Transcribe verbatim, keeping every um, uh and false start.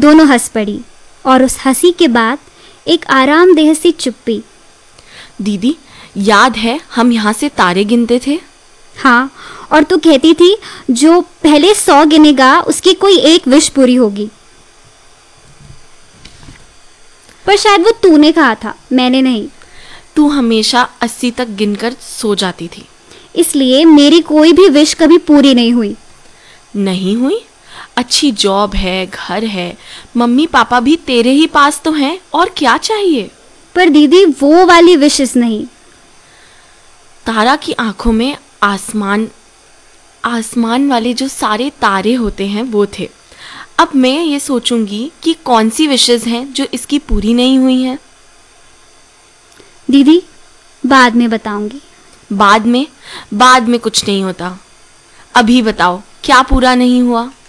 दोनों हंस पड़ी और उस हंसी के बाद एक आरामदेह सी चुप्पी। दीदी, याद है हम यहाँ से तारे गिनते थे? हाँ, और तू कहती थी जो पहले सौ गिनेगा उसकी कोई एक विश पूरी होगी। पर शायद वो तूने कहा था, मैंने नहीं। तू हमेशा अस्सी तक गिनकर सो जाती थी, इसलिए मेरी कोई भी विश कभी पूरी नहीं हुई। नहीं हुई? अच्छी जॉब है, घर है, मम्मी पापा भी तेरे ही पास तो हैं, और क्या चाहिए? पर दीदी वो वाली विशेस नहीं। तारा की आंखों में आसमान आसमान वाले जो सारे तारे होते हैं वो थे। अब मैं ये सोचूंगी कि कौन सी विशेस हैं जो इसकी पूरी नहीं हुई हैं। दीदी बाद में बताऊंगी। बाद में? बाद में कुछ नहीं होता। अभी बताओ क्या पूरा नहीं हुआ।